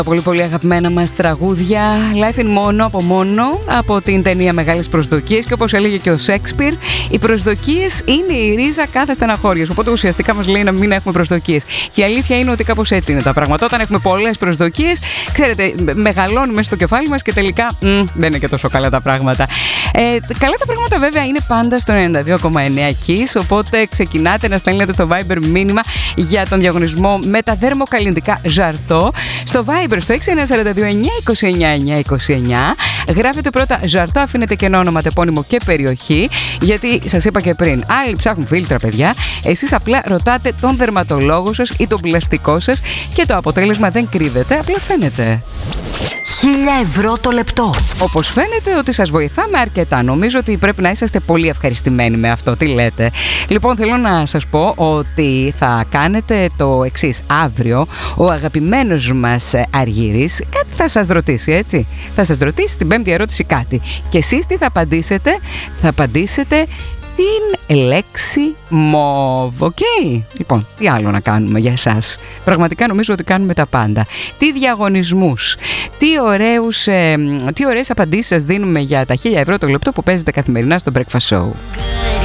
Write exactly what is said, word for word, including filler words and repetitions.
Πολύ πολύ αγαπημένα μας τραγούδια, Life in Mono από μόνο, από την ταινία Μεγάλες Προσδοκίες, και όπως έλεγε και ο Σέξπιρ, οι προσδοκίες είναι η ρίζα κάθε στεναχώριας, οπότε ουσιαστικά μας λέει να μην έχουμε προσδοκίες. Και η αλήθεια είναι ότι κάπως έτσι είναι τα πράγματα. Όταν έχουμε πολλές προσδοκίες, ξέρετε, μεγαλώνουμε στο κεφάλι μας και τελικά μ, δεν είναι και τόσο καλά τα πράγματα. Ε, καλά τα πράγματα βέβαια είναι πάντα στο ενενήντα δύο κόμμα εννέα Kiss, οπότε ξεκινάτε να στέλνετε στο Viber μήνυμα για τον διαγωνισμό με τα δερμοκαλλυντικά Ζαρτό. Στο Viber στο έξι εννιά τέσσερα δύο εννιά δύο εννιά εννιά είκοσι εννιά γράφετε πρώτα Ζαρτό, αφήνετε και όνομα, τεπώνυμο και περιοχή, γιατί σας είπα και πριν, άλλοι ψάχνουν φίλτρα, παιδιά. Εσείς απλά ρωτάτε τον δερματολόγο σας ή τον πλαστικό σας και το αποτέλεσμα δεν κρύβεται, απλά φαίνεται. Χίλια ευρώ το λεπτό. Όπως φαίνεται ότι σας βοηθάμε αρκετά. Νομίζω ότι πρέπει να είσαστε πολύ ευχαριστημένοι με αυτό. Τι λέτε? Λοιπόν, θέλω να σας πω ότι θα κάνετε το εξής. Αύριο ο αγαπημένος μας Αργύρης κάτι θα σας ρωτήσει, έτσι. Θα σας ρωτήσει την πέμπτη ερώτηση κάτι. Και εσείς τι θα απαντήσετε? Θα απαντήσετε την λέξη μοβ, οκ. Okay. Λοιπόν, τι άλλο να κάνουμε για εσάς? Πραγματικά νομίζω ότι κάνουμε τα πάντα. Τι διαγωνισμούς, τι, ωραίους, ε, τι ωραίες απαντήσεις σας δίνουμε για τα χίλια ευρώ το λεπτό που παίζετε καθημερινά στο Breakfast Show.